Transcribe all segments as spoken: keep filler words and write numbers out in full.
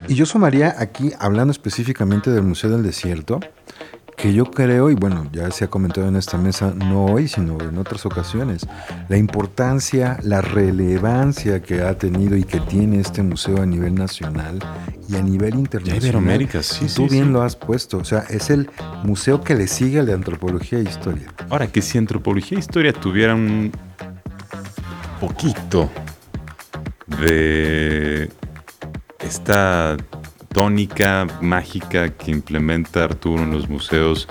Y yo sumaría aquí, hablando específicamente del Museo del Desierto, que yo creo, y bueno, ya se ha comentado en esta mesa, no hoy, sino en otras ocasiones, la importancia, la relevancia que ha tenido y que tiene este museo a nivel nacional y a nivel internacional. Iberoamérica, sí, y tú sí, bien sí. lo has puesto, o sea, es el museo que le sigue al de antropología e historia. Ahora, que si antropología e historia tuviera un poquito de esta tónica mágica que implementa Arturo en los museos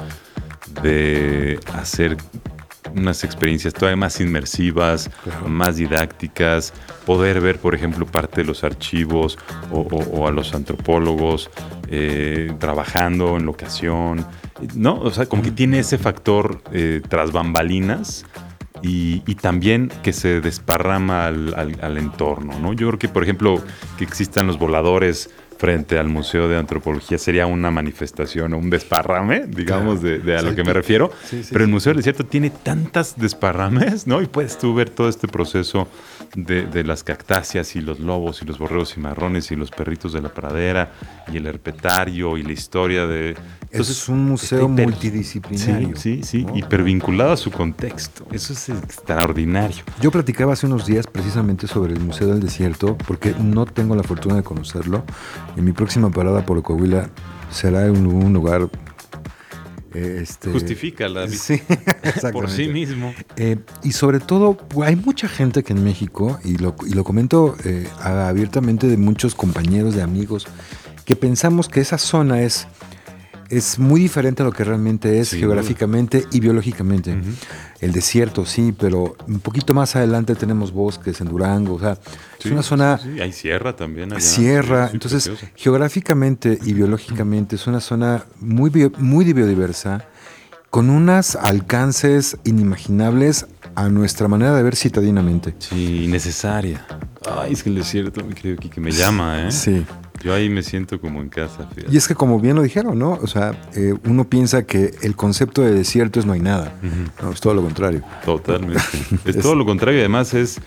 de hacer unas experiencias todavía más inmersivas, claro, más didácticas, poder ver, por ejemplo, parte de los archivos o, o, o a los antropólogos eh, trabajando en locación, ¿no? O sea, como que tiene ese factor eh, tras bambalinas. Y, y también que se desparrama al, al, al entorno, ¿no? Yo creo que, por ejemplo, que existan los voladores frente al Museo de Antropología sería una manifestación o un desparrame, digamos, de, de a lo que me refiero. Sí, sí, Pero el Museo del Desierto tiene tantas desparrames, ¿no? Y puedes tú ver todo este proceso de, de las cactáceas y los lobos y los borregos cimarrones y los perritos de la pradera y el herpetario y la historia de... Entonces, es un museo hiper, multidisciplinario. Sí, sí, sí, ¿no? Hipervinculado a su contexto. Eso es extraordinario. Yo platicaba hace unos días precisamente sobre el Museo del Desierto, porque no tengo la fortuna de conocerlo. En mi próxima parada por Coahuila será un, un lugar... Eh, este, Justifica la visita sí, por sí mismo. Eh, y sobre todo, hay mucha gente que en México, y lo, y lo comento eh, abiertamente de muchos compañeros, de amigos, que pensamos que esa zona es... es muy diferente a lo que realmente es, sí, geográficamente y biológicamente. Uh-huh. El desierto, sí, pero un poquito más adelante tenemos bosques en Durango, o sea, sí, es una zona... Sí, sí. Hay sierra también allá. Sierra, sí, entonces preciosa. Geográficamente y biológicamente es una zona muy, bio, muy biodiversa, con unos alcances inimaginables a nuestra manera de ver citadinamente. Sí, necesaria. Ay, es que el desierto, mi querido Kike, me llama, ¿eh? Sí. Yo ahí me siento como en casa, fíjate. Y es que como bien lo dijeron, ¿no? O sea, eh, uno piensa que el concepto de desierto es no hay nada. Uh-huh. No, es todo lo contrario. Totalmente. es, es todo lo contrario. Además es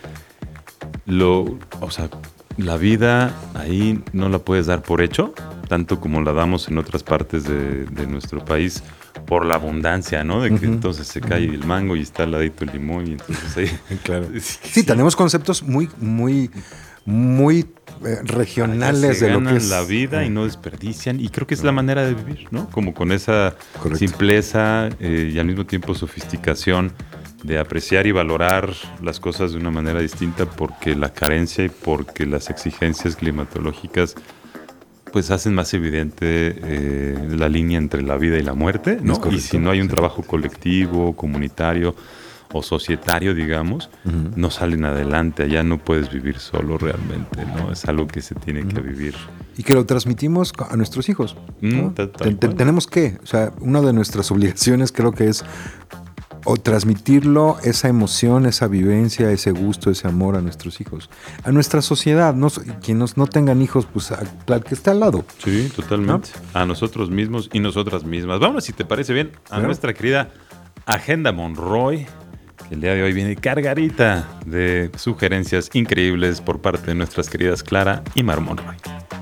lo... O sea, la vida ahí no la puedes dar por hecho, tanto como la damos en otras partes de, de nuestro país, por la abundancia, ¿no? De que uh-huh. entonces se cae uh-huh. el mango y está al ladito el limón y entonces ahí... Claro. Sí, sí, tenemos conceptos muy, muy... muy eh, regionales se de lo ganan que es la vida y no desperdician, y creo que es la manera de vivir, ¿no? Como con esa Correcto. simpleza eh, y al mismo tiempo sofisticación de apreciar y valorar las cosas de una manera distinta, porque la carencia y porque las exigencias climatológicas pues hacen más evidente eh, la línea entre la vida y la muerte, ¿no? Y si no hay un trabajo colectivo, comunitario o societario, digamos, uh-huh. no salen adelante. Allá no puedes vivir solo realmente, ¿no? Es algo que se tiene uh-huh. que vivir. Y que lo transmitimos a nuestros hijos, ¿no? Mm, tal, tal te, te, tenemos que, o sea, una de nuestras obligaciones creo que es o transmitirlo, esa emoción, esa vivencia, ese gusto, ese amor a nuestros hijos, a nuestra sociedad. No, quienes no tengan hijos, pues al que está al lado. Sí, totalmente. ¿No? A nosotros mismos y nosotras mismas. Vámonos, si te parece bien, a claro. nuestra querida Agenda Monroy. El día de hoy viene cargadita de sugerencias increíbles por parte de nuestras queridas Clara y Mar Monroy.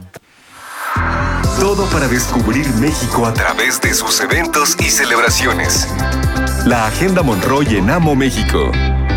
Todo para descubrir México a través de sus eventos y celebraciones. La Agenda Monroy en Amo México.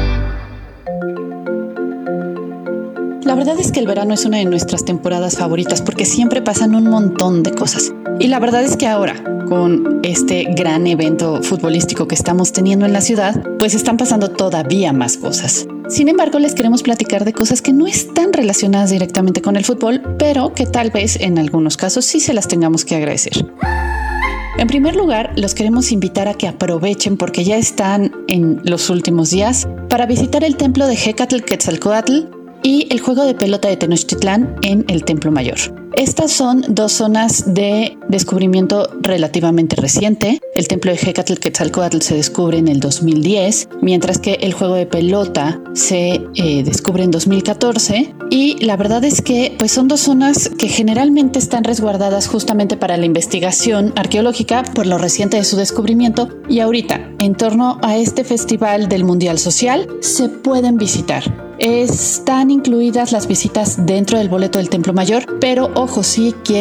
La verdad es que el verano es una de nuestras temporadas favoritas porque siempre pasan un montón de cosas. Y la verdad es que ahora, con este gran evento futbolístico que estamos teniendo en la ciudad, pues están pasando todavía más cosas. Sin embargo, les queremos platicar de cosas que no están relacionadas directamente con el fútbol, pero que tal vez en algunos casos sí se las tengamos que agradecer. En primer lugar, los queremos invitar a que aprovechen porque ya están en los últimos días para visitar el templo de Hécatl Quetzalcóatl y el juego de pelota de Tenochtitlán en el Templo Mayor. Estas son dos zonas de descubrimiento relativamente reciente. El templo de Hécatl Quetzalcóatl se descubre en el dos mil diez, mientras que el juego de pelota se eh, descubre en dos mil catorce. Y la verdad es que pues son dos zonas que generalmente están resguardadas justamente para la investigación arqueológica por lo reciente de su descubrimiento. Y ahorita, en torno a este festival del Mundial Social, se pueden visitar. Están incluidas las visitas dentro del boleto del Templo Mayor, pero ojo, sí quiero